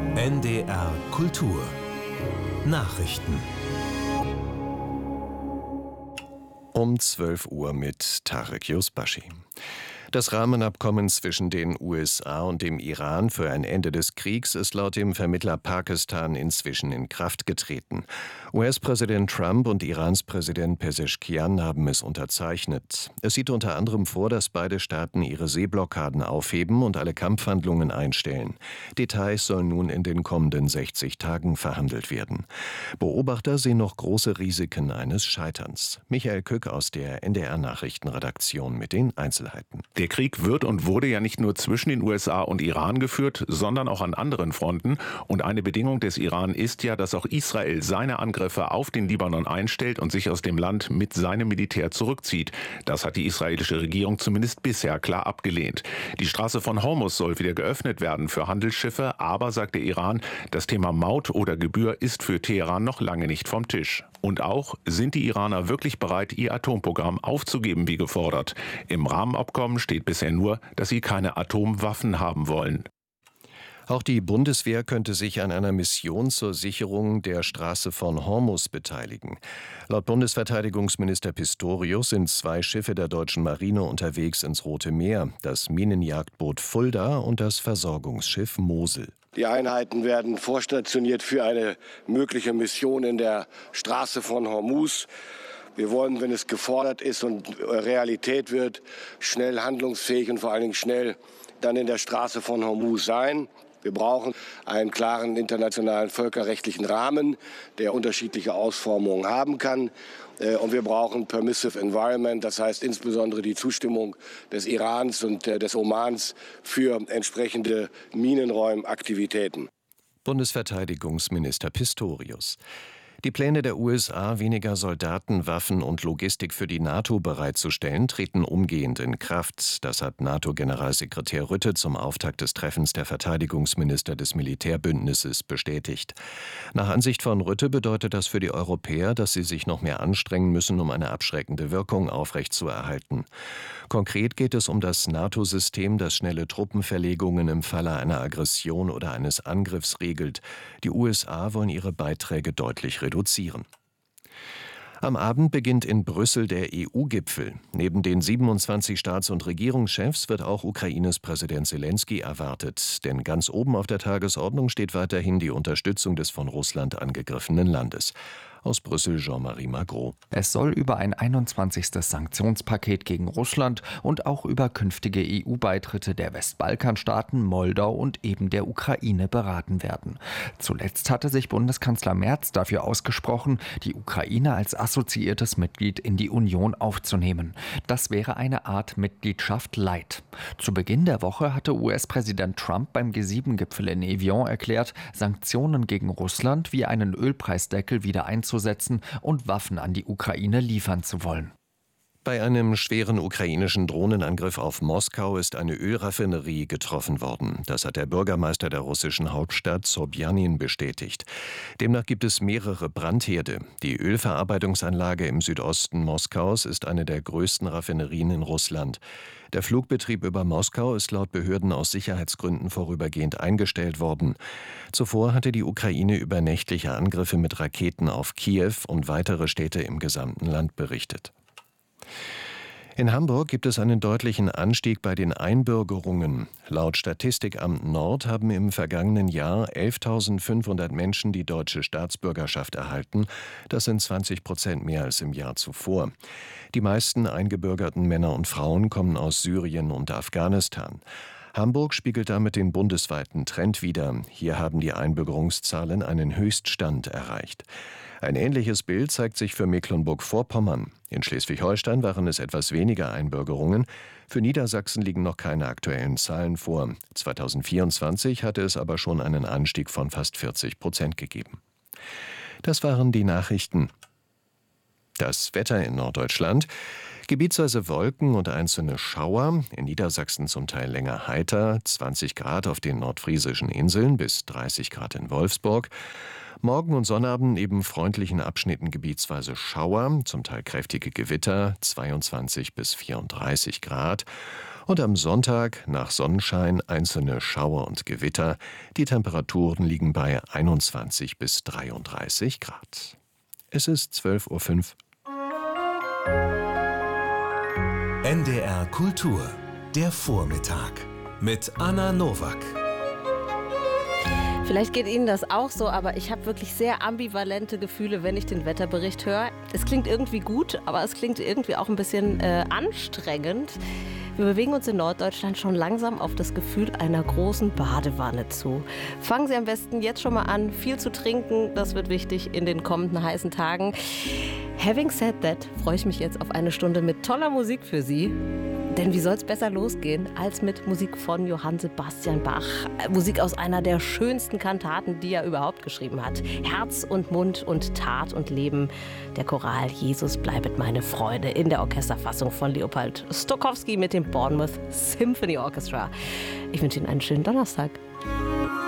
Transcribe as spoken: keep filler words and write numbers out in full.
N D R Kultur Nachrichten Um zwölf Uhr mit Tarek Yusbashi. Das Rahmenabkommen zwischen den U S A und dem Iran für ein Ende des Kriegs ist laut dem Vermittler Pakistan inzwischen in Kraft getreten. U S-Präsident Trump und Irans Präsident Pezeshkian haben es unterzeichnet. Es sieht unter anderem vor, dass beide Staaten ihre Seeblockaden aufheben und alle Kampfhandlungen einstellen. Details sollen nun in den kommenden sechzig Tagen verhandelt werden. Beobachter sehen noch große Risiken eines Scheiterns. Michael Kück aus der N D R-Nachrichtenredaktion mit den Einzelheiten. Der Krieg wird und wurde ja nicht nur zwischen den U S A und Iran geführt, sondern auch an anderen Fronten. Und eine Bedingung des Iran ist ja, dass auch Israel seine Angriffe auf den Libanon einstellt und sich aus dem Land mit seinem Militär zurückzieht. Das hat die israelische Regierung zumindest bisher klar abgelehnt. Die Straße von Hormuz soll wieder geöffnet werden für Handelsschiffe, aber, sagt der Iran, das Thema Maut oder Gebühr ist für Teheran noch lange nicht vom Tisch. Und auch, sind die Iraner wirklich bereit, ihr Atomprogramm aufzugeben, wie gefordert? Im Rahmenabkommen steht bisher nur, dass sie keine Atomwaffen haben wollen. Auch die Bundeswehr könnte sich an einer Mission zur Sicherung der Straße von Hormuz beteiligen. Laut Bundesverteidigungsminister Pistorius sind zwei Schiffe der deutschen Marine unterwegs ins Rote Meer, das Minenjagdboot Fulda und das Versorgungsschiff Mosel. Die Einheiten werden vorstationiert für eine mögliche Mission in der Straße von Hormuz. Wir wollen, wenn es gefordert ist und Realität wird, schnell handlungsfähig und vor allen Dingen schnell dann in der Straße von Hormuz sein. Wir brauchen einen klaren internationalen völkerrechtlichen Rahmen, der unterschiedliche Ausformungen haben kann. Und wir brauchen Permissive Environment, das heißt insbesondere die Zustimmung des Irans und des Omans für entsprechende Minenräumaktivitäten. Bundesverteidigungsminister Pistorius. Die Pläne der U S A, weniger Soldaten, Waffen und Logistik für die NATO bereitzustellen, treten umgehend in Kraft. Das hat NATO-Generalsekretär Rutte zum Auftakt des Treffens der Verteidigungsminister des Militärbündnisses bestätigt. Nach Ansicht von Rutte bedeutet das für die Europäer, dass sie sich noch mehr anstrengen müssen, um eine abschreckende Wirkung aufrechtzuerhalten. Konkret geht es um das NATO-System, das schnelle Truppenverlegungen im Falle einer Aggression oder eines Angriffs regelt. Die U S A wollen ihre Beiträge deutlich reduzieren. reduzieren. Am Abend beginnt in Brüssel der E U-Gipfel. Neben den siebenundzwanzig Staats- und Regierungschefs wird auch Ukraines Präsident Selenskyj erwartet. Denn ganz oben auf der Tagesordnung steht weiterhin die Unterstützung des von Russland angegriffenen Landes. Aus Brüssel Jean-Marie Magro. Es soll über ein einundzwanzigstes Sanktionspaket gegen Russland und auch über künftige E U-Beitritte der Westbalkanstaaten, Moldau und eben der Ukraine beraten werden. Zuletzt hatte sich Bundeskanzler Merz dafür ausgesprochen, die Ukraine als assoziiertes Mitglied in die Union aufzunehmen. Das wäre eine Art Mitgliedschaft light. Zu Beginn der Woche hatte U S-Präsident Trump beim G sieben Gipfel in Evian erklärt, Sanktionen gegen Russland wie einen Ölpreisdeckel wieder einzusetzen und Waffen an die Ukraine liefern zu wollen. Bei einem schweren ukrainischen Drohnenangriff auf Moskau ist eine Ölraffinerie getroffen worden. Das hat der Bürgermeister der russischen Hauptstadt Sobjanin bestätigt. Demnach gibt es mehrere Brandherde. Die Ölverarbeitungsanlage im Südosten Moskaus ist eine der größten Raffinerien in Russland. Der Flugbetrieb über Moskau ist laut Behörden aus Sicherheitsgründen vorübergehend eingestellt worden. Zuvor hatte die Ukraine über nächtliche Angriffe mit Raketen auf Kiew und weitere Städte im gesamten Land berichtet. In Hamburg gibt es einen deutlichen Anstieg bei den Einbürgerungen. Laut Statistikamt Nord haben im vergangenen Jahr elftausendfünfhundert Menschen die deutsche Staatsbürgerschaft erhalten. Das sind zwanzig Prozent mehr als im Jahr zuvor. Die meisten eingebürgerten Männer und Frauen kommen aus Syrien und Afghanistan. Hamburg spiegelt damit den bundesweiten Trend wider. Hier haben die Einbürgerungszahlen einen Höchststand erreicht. Ein ähnliches Bild zeigt sich für Mecklenburg-Vorpommern. In Schleswig-Holstein waren es etwas weniger Einbürgerungen. Für Niedersachsen liegen noch keine aktuellen Zahlen vor. zweitausendvierundzwanzig hatte es aber schon einen Anstieg von fast vierzig Prozent gegeben. Das waren die Nachrichten. Das Wetter in Norddeutschland. Gebietsweise Wolken und einzelne Schauer, in Niedersachsen zum Teil länger heiter, zwanzig Grad auf den nordfriesischen Inseln bis dreißig Grad in Wolfsburg. Morgen und Sonnabend neben freundlichen Abschnitten gebietsweise Schauer, zum Teil kräftige Gewitter, zweiundzwanzig bis vierunddreißig Grad. Und am Sonntag nach Sonnenschein einzelne Schauer und Gewitter. Die Temperaturen liegen bei einundzwanzig bis dreiunddreißig Grad. Es ist zwölf Uhr fünf. N D R Kultur, der Vormittag mit Anna Nowak. Vielleicht geht Ihnen das auch so, aber ich habe wirklich sehr ambivalente Gefühle, wenn ich den Wetterbericht höre. Es klingt irgendwie gut, aber es klingt irgendwie auch ein bisschen äh, anstrengend. Wir bewegen uns in Norddeutschland schon langsam auf das Gefühl einer großen Badewanne zu. Fangen Sie am besten jetzt schon mal an, viel zu trinken. Das wird wichtig in den kommenden heißen Tagen. Having said that, freue ich mich jetzt auf eine Stunde mit toller Musik für Sie. Denn wie soll es besser losgehen als mit Musik von Johann Sebastian Bach? Musik aus einer der schönsten Kantaten, die er überhaupt geschrieben hat. Herz und Mund und Tat und Leben. Der Choral Jesus bleibet meine Freude in der Orchesterfassung von Leopold Stokowski mit dem Bournemouth Symphony Orchestra. Ich wünsche Ihnen einen schönen Donnerstag.